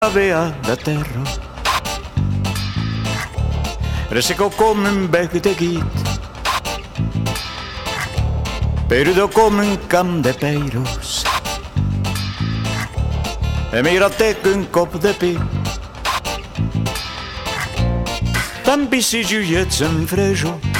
avea da terra. Resecò come un bec de ghit, perudo come un cam de peiros, e mirate un cop de pi. Tan bisi Juliet en frejo,